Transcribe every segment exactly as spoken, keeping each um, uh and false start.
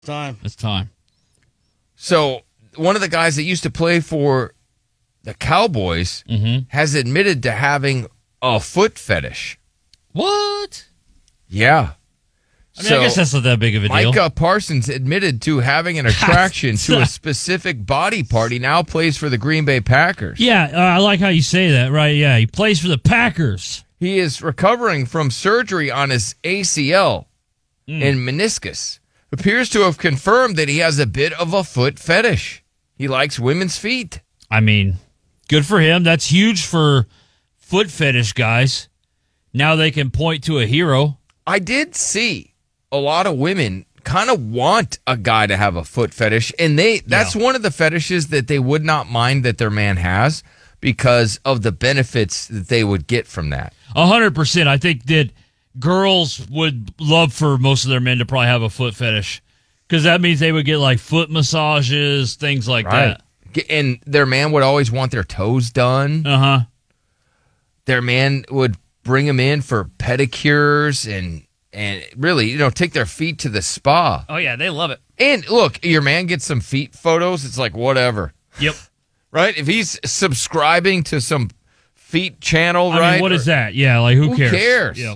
Time. It's time. So one of the guys that used to play for the Cowboys mm-hmm. has admitted to having a foot fetish. What? Yeah. I mean, so I guess that's not that big of a Micah deal. Micah Parsons admitted to having an attraction to a specific body part. He now plays for the Green Bay Packers. Yeah, uh, I like how you say that, right? Yeah, he plays for the Packers. He is recovering from surgery on his A C L mm. and meniscus. Appears to have confirmed that he has a bit of a foot fetish. He likes women's feet. I mean, good for him. That's huge for foot fetish guys. Now they can point to a hero. I did see a lot of women kind of want a guy to have a foot fetish, and they that's yeah. one of the fetishes that they would not mind that their man has because of the benefits that they would get from that. A hundred percent. I think that girls would love for most of their men to probably have a foot fetish because that means they would get like foot massages, things like right. that. And their man would always want their toes done. Uh-huh. Their man would bring them in for pedicures and and really, you know, take their feet to the spa. Oh, yeah, they love it. And look, your man gets some feet photos. It's like, whatever. Yep. Right? If he's subscribing to some feet channel, I right? mean, what or, is that? Yeah, like who, who cares? Who cares? Yep.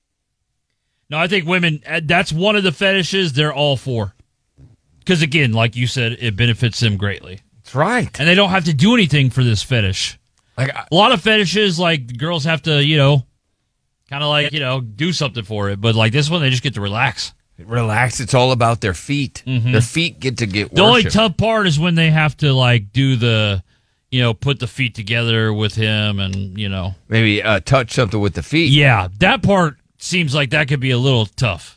No, I think women, that's one of the fetishes they're all for. Because, again, like you said, it benefits them greatly. That's right. And they don't have to do anything for this fetish. Like a lot of fetishes, like girls have to, you know, kind of like, you know, do something for it. But like this one, they just get to relax. Relax. It's all about their feet. Mm-hmm. Their feet get to get The worship. only tough part is when they have to like do the, you know, put the feet together with him and, you know. Maybe uh, touch something with the feet. Yeah, that part seems like that could be a little tough.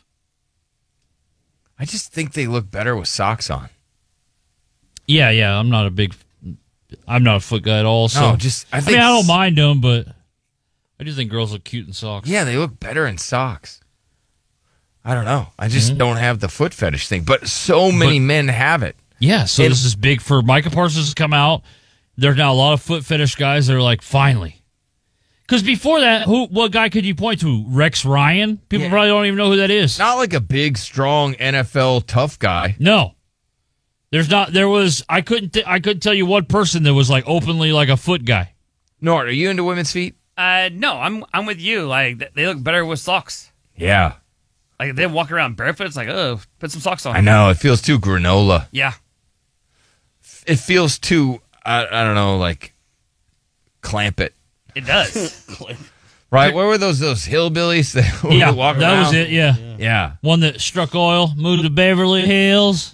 I just think they look better with socks on. Yeah, yeah. I'm not a big, I'm not a foot guy at all. So no, just I, think I mean, I don't mind them, but I just think girls look cute in socks. Yeah, they look better in socks. I don't know. I just mm-hmm. don't have the foot fetish thing, but so many but, men have it. Yeah, so and, this is big for Micah Parsons has come out. There's now a lot of foot fetish guys that are like, finally. Because before that, who, what guy could you point to? Rex Ryan? People yeah. probably don't even know who that is. Not like a big, strong N F L tough guy. No. There's not, there was, I couldn't, th- I couldn't tell you one person that was like openly like a foot guy. Nort, are you into women's feet? Uh, no, I'm I'm with you. Like, they look better with socks. Yeah. Like, they walk around barefoot. It's like, oh, put some socks on. I know. It feels too granola. Yeah. It feels too, I, I don't know, like, clamp it. It does. Right? Where were those those hillbillies that would yeah, walk that around? was it, yeah. yeah. Yeah. One that struck oil, moved to Beverly Hills.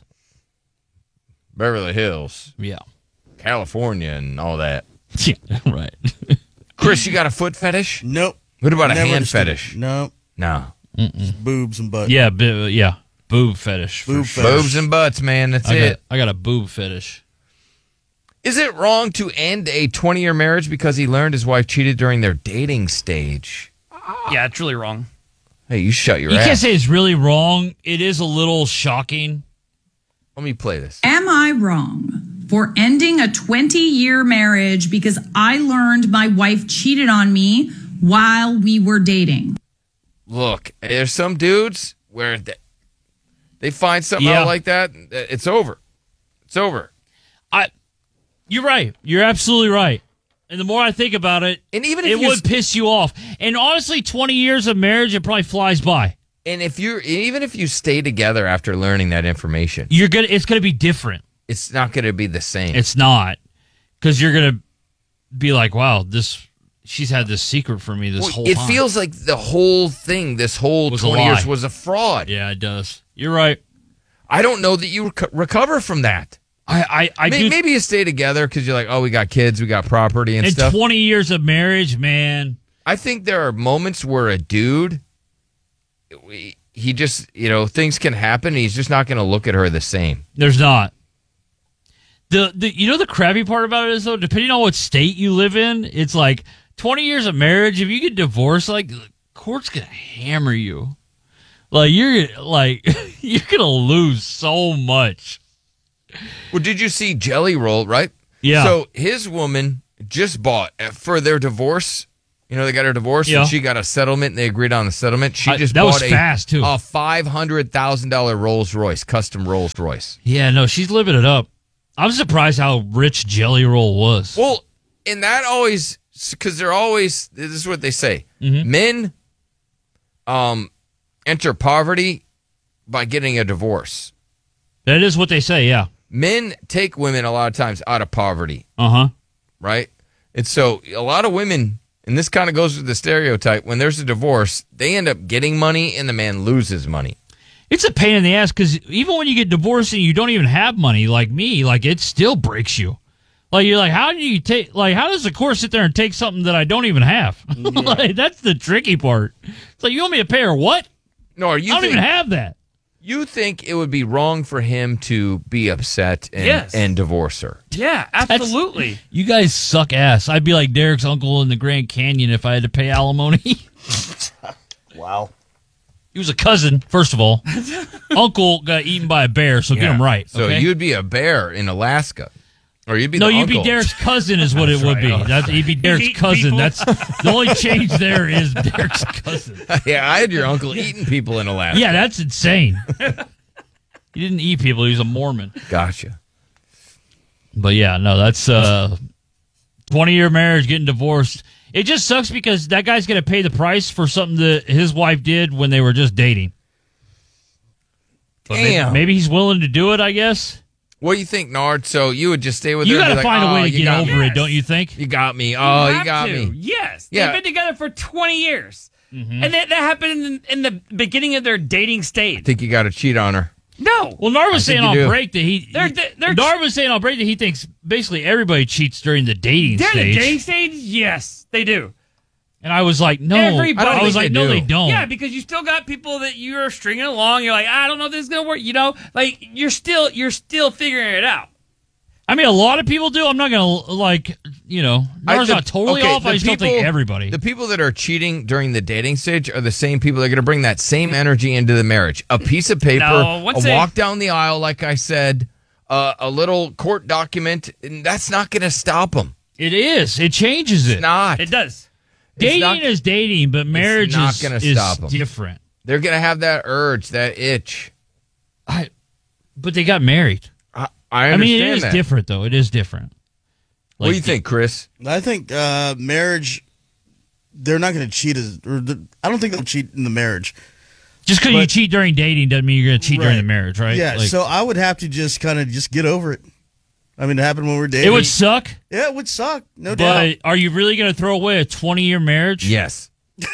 Beverly Hills. Yeah. California and all that. Yeah, right. Chris, you got a foot fetish? Nope. What about Never a hand understood. fetish? No. No. Boobs and butts. Yeah, b- yeah. Boob fetish. Boob sure. fetish. Boobs and butts, man. That's I it. Got, I got a boob fetish. Is it wrong to end a twenty-year marriage because he learned his wife cheated during their dating stage? Yeah, it's really wrong. Hey, you shut your you ass. You can't say it's really wrong. It is a little shocking. Let me play this. Am I wrong for ending a twenty-year marriage because I learned my wife cheated on me while we were dating? Look, there's some dudes where they, they find something yeah. out like that, it's over. It's over. I, you're right. You're absolutely right. And the more I think about it, and even if it you would st- piss you off. And honestly, twenty years of marriage, it probably flies by. And if you're even if you stay together after learning that information, you're gonna it's gonna be different. It's not gonna be the same. It's not, because you're gonna be like, wow, this she's had this secret for me this well, whole it time. It feels like the whole thing, this whole was twenty years was a fraud. Yeah, it does. You're right. I don't know that you rec- recover from that. I, I, I maybe, do. Maybe you stay together because you're like, oh, we got kids, we got property and in stuff. twenty years of marriage, man. I think there are moments where a dude, he just, you know, things can happen. And he's just not going to look at her the same. There's not. The, the You know the crappy part about it is, though, depending on what state you live in, it's like twenty years of marriage, if you get divorced, like, the court's going to hammer you. Like, you're, like, you're going to lose so much. Well, did you see Jelly Roll, right? Yeah. So his woman just bought, for their divorce You know, they got her divorced Yeah. and she got a settlement and they agreed on the settlement. She I- just that bought was a, fast, too. a five hundred thousand dollars Rolls Royce, custom Rolls Royce. Yeah, no, she's living it up. I'm surprised how rich Jelly Roll was. Well, and that always, because they're always, this is what they say. Mm-hmm. Men um, enter poverty by getting a divorce. That is what they say, yeah. Men take women a lot of times out of poverty, Uh-huh. right? And so a lot of women, and this kind of goes with the stereotype, when there's a divorce, they end up getting money and the man loses money. It's a pain in the ass because even when you get divorced and you don't even have money, like me, like it still breaks you. Like you're like, how do you take? Like, how does the court sit there and take something that I don't even have? Like, that's the tricky part. It's like, you want me to pay her what? No, are you I don't think, even have that. you think it would be wrong for him to be upset and, Yes. and divorce her? Yeah, absolutely. You guys suck ass. I'd be like Derek's uncle in the Grand Canyon if I had to pay alimony. Wow. He was a cousin, first of all. Uncle got eaten by a bear, so get him right. So okay? you'd be a bear in Alaska. Or you'd be No, the you'd uncle. be Derek's cousin is what it would be. That's, he'd be Derek's eat cousin. people. That's the only change there is Derek's cousin. Yeah, I had your uncle eating people in Alaska. Yeah, that's insane. He didn't eat people. He was a Mormon. Gotcha. But yeah, no, that's uh twenty-year marriage, getting divorced. It just sucks because that guy's going to pay the price for something that his wife did when they were just dating. But maybe, Damn. maybe he's willing to do it, I guess. What do you think, Nard? So you would just stay with You her? got and to be like, find a "Oh, way to you get got over me. it, don't you think? You got me. Oh, you, have got to. me. Yes. Yeah. They've been together for twenty years. Mm-hmm. And that, that happened in, in the beginning of their dating I stage. think you got to cheat on her. No. Well, Nar was I think saying you on do. break that he. They're- he- they're- Nar was saying on break that he thinks basically everybody cheats during the dating During stage. the dating stage, yes, they do. And I was like, no. Everybody- I was I like, don't no, think they they do. don't. Yeah, because you still got people that you're stringing along. You're like, I don't know if this is gonna work. You know, like you're still you're still figuring it out. I mean, a lot of people do. I'm not going to, like, you know, I- Nar's the- not totally okay, off. the I just don't think people- everybody. The people that are cheating during the dating stage are the same people that are going to bring that same energy into the marriage. A piece of paper, No, a once they- walk down the aisle, like I said, uh, a little court document, and that's not going to stop them. It is. It changes it. It's not. It does. dating not- is dating, but marriage not is, gonna is stop 'em. different. They're going to have that urge, that itch. I, but they got married. I, I I understand mean, it is that. different, though. It is different. What do you think, Chris? I think uh, marriage, they're not going to cheat. As, or the, I don't think they'll cheat in the marriage. Just because you But- cheat during dating doesn't mean you're going to cheat during Right. the marriage, right? Yeah, Like, so I would have to just kind of just get over it. I mean, it happened when we were dating. it would suck, Yeah, it would suck. No doubt. but are you really going to throw away a twenty-year marriage? Yes.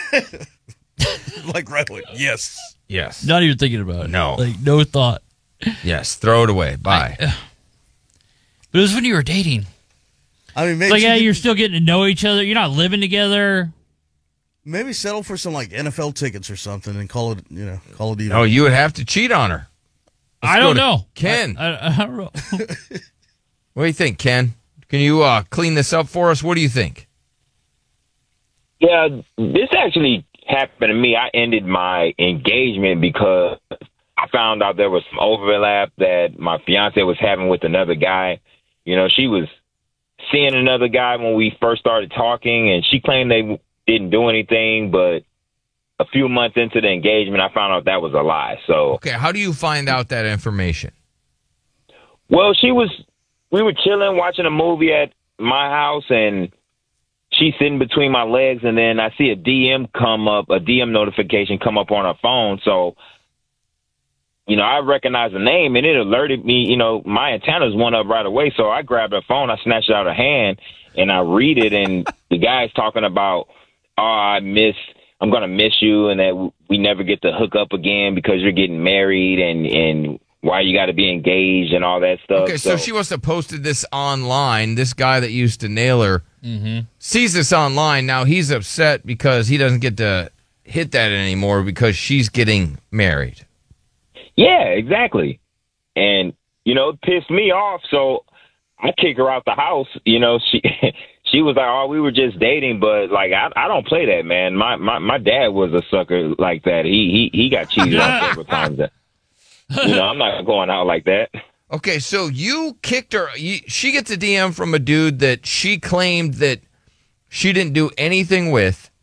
Like right away. Yes. Yes. Not even thinking about it. No. Like, no thought. Yes. Throw it away. Bye. But it was when you were dating. I mean, It's maybe like, she yeah, could- you're still getting to know each other. You're not living together. maybe settle for some like N F L tickets or something and call it, you know, call it even. No, you would have to cheat on her. Let's I go don't to know. Ken. I, I, I don't know. What do you think, Ken? Can you uh, clean this up for us? What do you think? Yeah, this actually happened to me. I ended my engagement because I found out there was some overlap that my fiance was having with another guy. You know, she was seeing another guy when we first started talking, and she claimed they didn't do anything, but a few months into the engagement, I found out that was a lie. So, Okay, how do you find out that information? well, she was, we were chilling, watching a movie at my house, and she's sitting between my legs, and then I see a D M come up, a D M notification come up on her phone. So, you know, I recognized the name, and it alerted me, you know, my antennas went up right away. So I grabbed her phone, I snatched it out of her hand, and I read it, and the guy's talking about, oh, I miss, I'm going to miss you, and that we never get to hook up again because you're getting married, and, and why you got to be engaged and all that stuff. Okay, so she must have posted this online. This guy that used to nail her Mm-hmm. sees this online. Now he's upset because he doesn't get to hit that anymore because she's getting married. Yeah, exactly. And, you know, it pissed me off. So I kick her out the house. You know, she she was like, oh, we were just dating. But, like, I, I don't play that, man. My, my my dad was a sucker like that. He he, he got cheated on several times. You know, I'm not going out like that. Okay, so you kicked her. You, she gets a D M from a dude that she claimed that she didn't do anything with.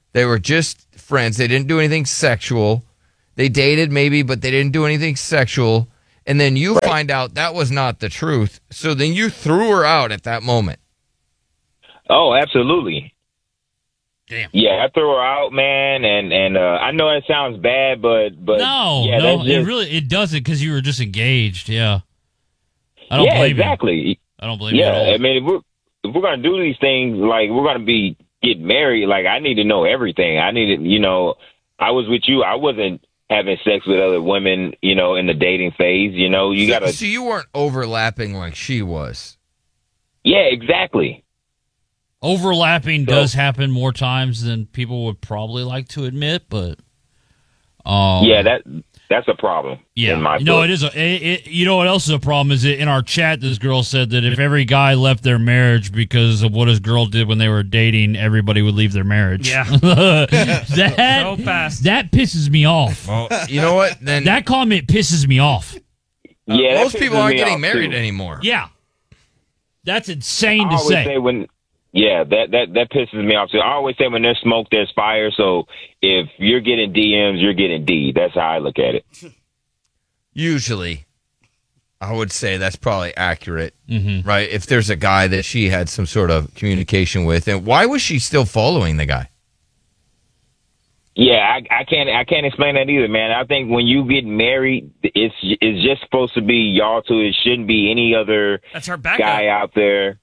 They were just friends. They didn't do anything sexual. They dated maybe, but they didn't do anything sexual. And then you right. find out that was not the truth. So then you threw her out at that moment. Oh, absolutely. Damn. Yeah, I threw her out, man, and and uh, I know it sounds bad, but but no, yeah, no, just, it really it doesn't because you were just engaged. Yeah, I don't yeah, blame exactly. you. I don't blame yeah, you. Yeah, I mean, if we're if we're gonna do these things, like we're gonna be get married, like I need to know everything. I need to, you know, I was with you. I wasn't having sex with other women, you know, in the dating phase. You know, you so, gotta. So you weren't overlapping like she was. Yeah, exactly. Overlapping so, does happen more times than people would probably like to admit, but um, yeah, that that's a problem. Yeah, in my no, book. it is. A, it, it, you know what else is a problem is that in our chat, this girl said that if every guy left their marriage because of what his girl did when they were dating, everybody would leave their marriage. Yeah, that so fast. That pisses me off. Well, you know what? Then that comment pisses me off. Uh, yeah, most people aren't getting married too. anymore. Yeah, that's insane I to always say. say when. Yeah, that, that, that pisses me off too. I always say when there's smoke, there's fire. So if you're getting D Ms, you're getting D. That's how I look at it. Usually, I would say that's probably accurate, mm-hmm. right? If there's a guy that she had some sort of communication with, and why was she still following the guy? Yeah, I, I can't I can't explain that either, man. I think when you get married, it's it's just supposed to be y'all two. It shouldn't be any other That's her backup. guy out there.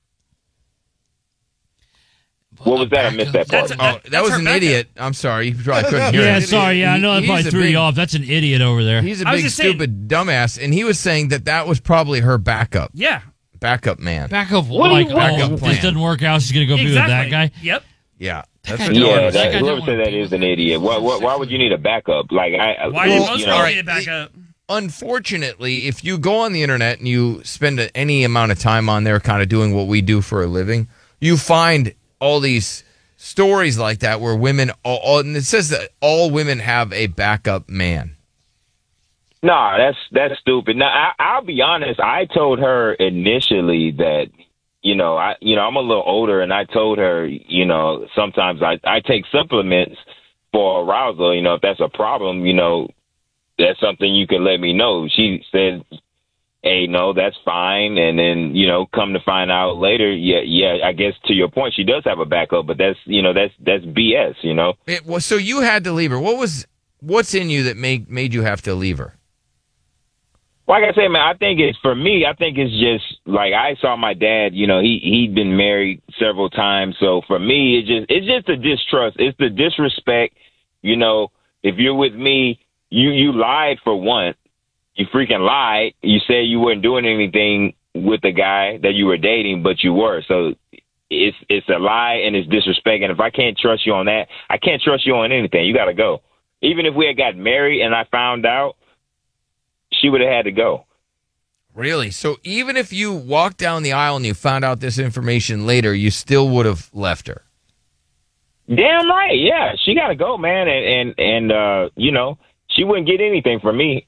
What was that? I missed that part. That's a- Oh, that was an backup. idiot. I'm sorry. You probably couldn't hear Yeah, it. sorry. Yeah, I know that He- probably he's a threw big- you off. That's an idiot over there. He's a I was big, just saying- stupid dumbass, and he was saying that that was probably her backup. Yeah, Backup man. Back up, What do like, you- oh, Backup if plan. this doesn't work out, she's gonna go be with that exactly. guy. Yep. Yeah. That's what Yeah, Yeah, that that, guy whoever don't said wanna that be is an idiot. Why, why, why would you need a backup? Like, I, Why well, did most you people know, right. need a backup? Unfortunately, if you go on the internet and you spend any amount of time on there kind of doing what we do for a living, you find all these stories like that where women, all, all, and it says that all women have a backup man. No, that's that's stupid. Now, I, I'll be honest. I told her initially that, you know, I you know I'm a little older, and I told her, you know, sometimes I I take supplements for arousal. You know, if that's a problem, you know, that's something you can let me know. She said, hey, no, that's fine. And then, you know, come to find out later, yeah, yeah, I guess to your point, she does have a backup, but that's, you know, that's that's B S, you know. It was, so you had to leave her. What was what's in you that made made you have to leave her? Like I say, man, I think it's, for me, I think it's just, like, I saw my dad, you know, he, he'd been married several times. So for me, it just, it's just the distrust. It's the disrespect. You know, if you're with me, you, you lied for one. You freaking lied. You said you weren't doing anything with the guy that you were dating, but you were. So it's, it's a lie and it's disrespect. And if I can't trust you on that, I can't trust you on anything. You got to go. Even if we had got married and I found out, she would have had to go. Really? So even if you walked down the aisle and you found out this information later, you still would have left her? Damn right. Yeah, she got to go, man. And, and, and uh, you know, she wouldn't get anything from me.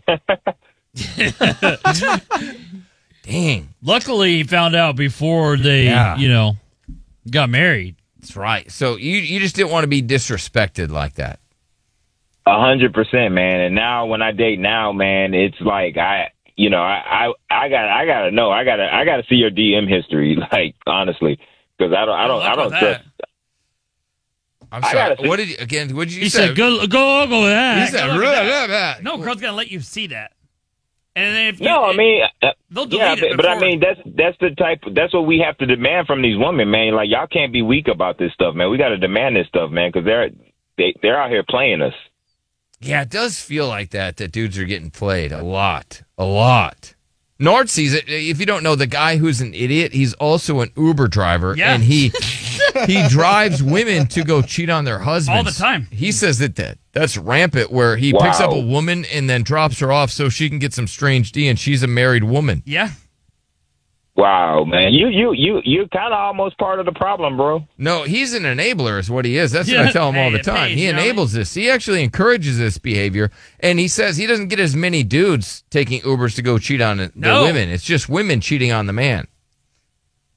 Dang. Luckily, he found out before they, Yeah. you know, got married. That's right. So you you just didn't want to be disrespected like that. A hundred percent, man. And now when I date now, man, it's like I, you know, I, I, I got, I gotta know, I gotta, I gotta see your D M history, like honestly, because I don't, I don't, I don't trust. I'm I sorry. gotta see- What did you, again? What did you He say? said, "Go, go, go with He that." said, Look at "Blah, that. blah, blah." No, girl's gonna let you see that, and then if you, No, I mean, uh, they'll delete yeah, it but, but I before- mean, that's that's the type, that's what we have to demand from these women, man. Like y'all can't be weak about this stuff, man. We got to demand this stuff, man, because they're they, they're out here playing us. Yeah, it does feel like that, that dudes are getting played a lot. A lot. Nord sees it. If you don't know, the guy who's an idiot, he's also an Uber driver. Yeah. And he he drives women to go cheat on their husbands. All the time. He says that, that that's rampant, where he picks up Wow. a woman and then drops her off so she can get some strange D, and she's a married woman. yeah, Wow, man, you you you you're kind of almost part of the problem, bro. No, he's an enabler is what he is. That's what Yeah. I tell him all Hey, the it time. pays, he you know? enables this. He actually encourages this behavior. And he says he doesn't get as many dudes taking Ubers to go cheat on the No. women. It's just women cheating on the man.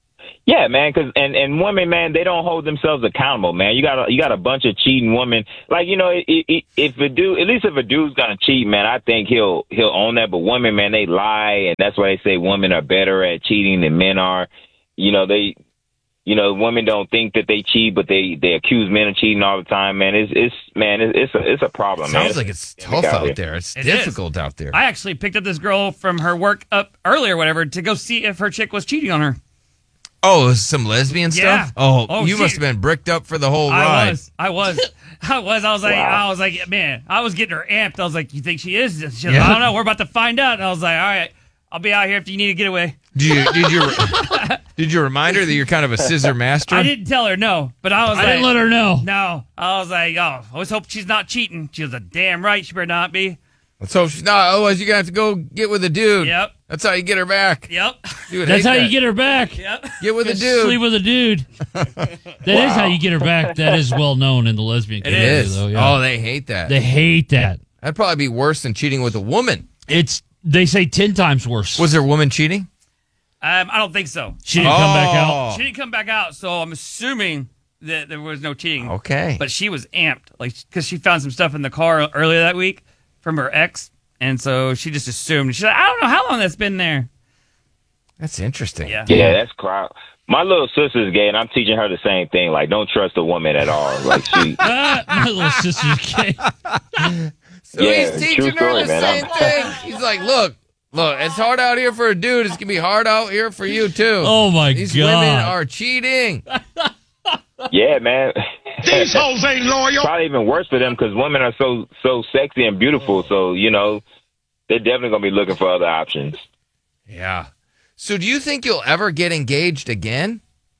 Yeah, man, cause, and, and women, man, they don't hold themselves accountable, man. You got a, you got a bunch of cheating women. Like, you know, it, it, if a dude, at least if a dude's gonna cheat, man, I think he'll he'll own that. But women, man, they lie, and that's why they say women are better at cheating than men are. You know, they, you know, women don't think that they cheat, but they, they accuse men of cheating all the time, man. It's it's man, it's, it's a it's a problem. Sounds man. like it's tough out there. It's It difficult out there. I actually picked up this girl from her work up early or whatever to go see if her chick was cheating on her. Oh, some lesbian Yeah. stuff? Oh, Oh, you she- must have been bricked up for the whole I ride. was, I was, I was, I was like, Wow. I was like, man, I was getting her amped. I was like, you think she is? She was, Yeah. I don't know. We're about to find out. And I was like, all right, I'll be out here if you need to get away. Did you did you did you remind her that you're kind of a scissor master? I didn't tell her no, but I was I like, didn't let her know. no. I was like, oh, I always hope she's not cheating. She was a damn right. She better not be. Let's hope she's not. Otherwise, you're gonna have to go get with a dude. Yep. That's how you get her back. Yep. Dude, That's hate how that. you get her back. Yep. get with a Just dude. Sleep with a dude. That is how you get her back. That is well known in the lesbian It community, is. though. Yeah. Oh, they hate that. They hate that. That'd probably be worse than cheating with a woman. It's they say ten times worse. Was there a woman cheating? Um, I don't think so. She didn't come back out. She didn't come back out, so I'm assuming that there was no cheating. Okay. But she was amped, like, because she found some stuff in the car earlier that week from her ex, and so she just assumed. She's like, I don't know how long that's been there. That's interesting. Yeah. Yeah, that's crowd. My little sister's gay, and I'm teaching her the same thing. Like, don't trust a woman at all. Like, she. Ah, my little sister's gay. So Yeah, he's teaching true her story, the man. same I'm- thing. He's like, look, look, it's hard out here for a dude. It's gonna be hard out here for you too. Oh my These god. women are cheating. Yeah, man. These hoes ain't loyal. Probably even worse for them because women are so so sexy and beautiful. So you know, they're definitely gonna be looking for other options. Yeah. So do you think you'll ever get engaged again?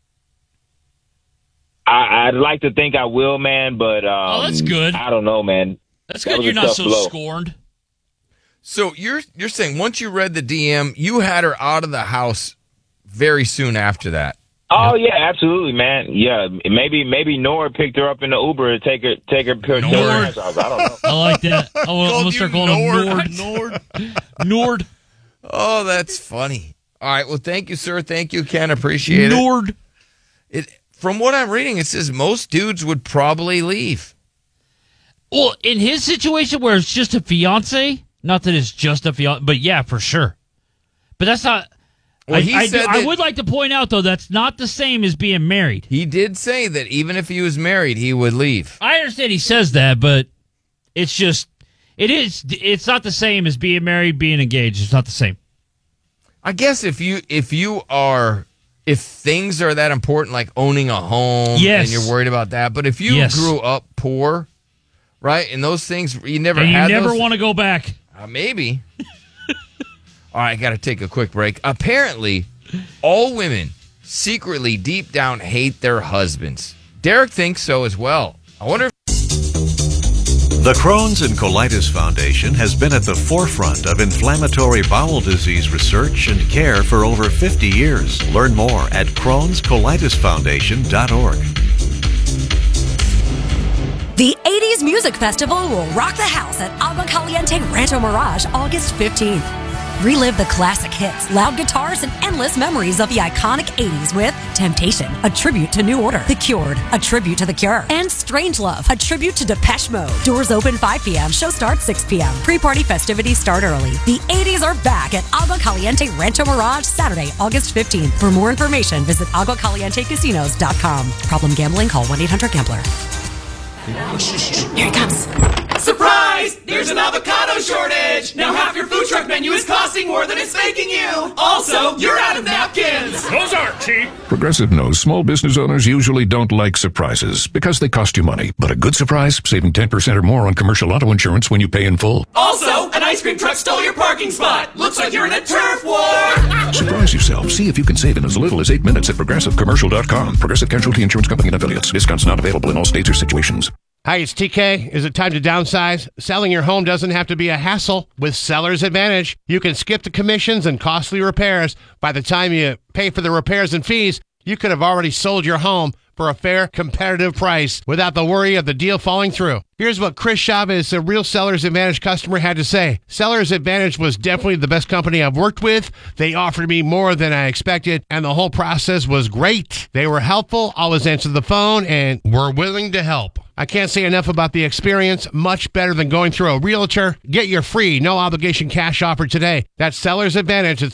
I, I'd like to think I will, man, but um, Oh, that's good. I don't know, man. That's That good. was You're a not tough so blow. scorned. So you're you're saying once you read the D M, you had her out of the house very soon after that. Oh yeah, absolutely, man. Yeah, maybe maybe Nora picked her up in the Uber to take her take her to her Nord. parents' house. I don't know. I like that. I will, I'm gonna Called start you calling him Nord. Nord. Nord. Nord. Oh, that's funny. All right. Well, thank you, sir. Thank you, Ken. Appreciate it. Nord. It from what I'm reading, it says most dudes would probably leave. Well, in his situation where it's just a fiance, not that it's just a fiance, but yeah, for sure. But that's not. Well, I, he I, said I that- would like to point out though that's not the same as being married. He did say that even if he was married, he would leave. I understand he says that, but it's just it is. It's not the same as being married, being engaged. It's not the same. I guess if you if you are if things are that important, like owning a home, Yes. and you're worried about that. But if you Yes. grew up poor, right, and those things you never And you had, never those, want to go back. Uh, maybe. All right, got to take a quick break. Apparently, all women secretly deep down hate their husbands. Derek thinks so as well. I wonder if The Crohn's and Colitis Foundation has been at the forefront of inflammatory bowel disease research and care for over fifty years. Learn more at crohns colitis foundation dot org. The eighties Music Festival will rock the house at Agua Caliente Rancho Mirage August fifteenth. Relive the classic hits, loud guitars, and endless memories of the iconic eighties with Temptation, a tribute to New Order, The Cured, a tribute to The Cure, and Strangelove, a tribute to Depeche Mode. Doors open five p.m., show starts six p.m. Pre-party festivities start early. The eighties are back at Agua Caliente Rancho Mirage Saturday, August fifteenth. For more information, visit agua caliente casinos dot com. Problem gambling, call one eight hundred gambler. Here he comes. Surprise! There's an avocado shortage! Now half your food truck menu is costing more than it's making you! Also, you're out of napkins! Those aren't cheap. Progressive knows small business owners usually don't like surprises because they cost you money. But a good surprise, saving ten percent or more on commercial auto insurance when you pay in full. Also, an ice cream truck stole your parking spot! Looks like you're in a turf war! Surprise yourself. See if you can save in as little as eight minutes at progressive commercial dot com. Progressive Casualty Insurance Company and affiliates. Discounts not available in all states or situations. Hi, it's T K. Is it time to downsize? Selling your home doesn't have to be a hassle. With Seller's Advantage, you can skip the commissions and costly repairs. By the time you pay for the repairs and fees, you could have already sold your home for a fair, competitive price without the worry of the deal falling through. Here's what Chris Chavez, a real Sellers Advantage customer, had to say. Sellers Advantage was definitely the best company I've worked with. They offered me more than I expected, and the whole process was great. They were helpful, always answered the phone, and were willing to help. I can't say enough about the experience. Much better than going through a realtor. Get your free, no obligation cash offer today. That's Sellers Advantage at